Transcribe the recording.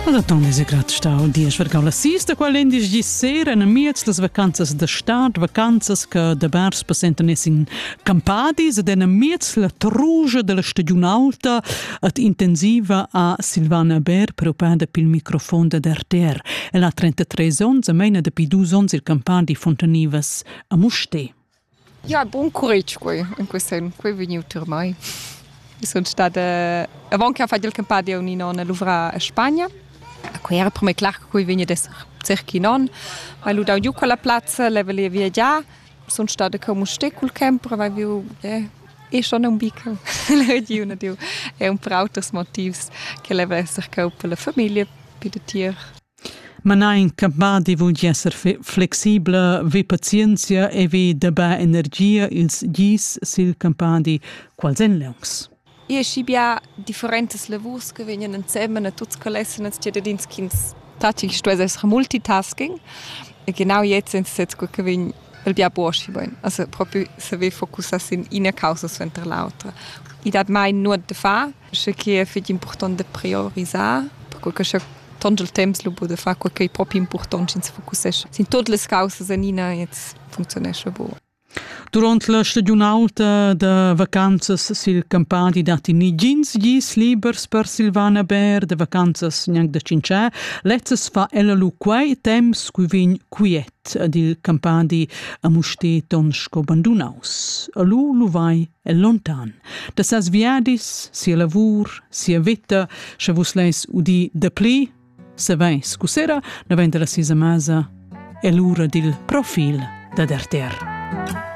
Allora, è grazie stau dies per la sista qual endis di sera in miez las vacanzas de stad, vacanzas che de bars presenten in Campadis ed in miez la truja della stagione alta ed intensiva a Silvana Ber preoccupata pil microfono de RTR. E la 33 ons a mena de pi 2 ons il Campadi Fontanivas a Musté. Ja, buon coraggio qui, in questo qui venuto ormai. Sono stata avant che ha fatto il Campadi un anno a Louvra a Spagna. Qui era per me chiaro che qui venne cerchi non, ma lui da giù quella piazza, leva lì via già, sono stata come ste col camper, vai viu, e sono un bico, le giù, è un per altri motivi che leva essere per la famiglia, per il tier. Ma nein Campadi vuol essere flessibile, vi pazienza e vi debba energia ils gis sil Campadi quals en lungs. Io scibia differenti lavori che vengono insieme a tutti i lesson e cittadinskins. Tatsächlich sto essere multitasking e genau jetzt sind es che vengono il bia boschi ben. Also proprio se vi focusas in una causa suenter l'altra. I dat mai nur de fa, che è fit importante priorisar, perché che tanto il tempo lo può fare, che è proprio importante in se focusar. Sind tutte le cause in una jetzt funziona bene. Durante la stagione alta de vacanzas sil Campadi dati ni gins gis libers per Silvana Ber de vacanzas gnanc de cincè, letzes fa ella lu quei temps cui vegn quiet ad il Campadi a Musté tonsco bandunaus. A lu vai e lontan. Da sas viadis, sia lavur, sia vita, se vus leis udi de pli, se veis cusera, na vende la sisa masa e l'ura dil profil da derter.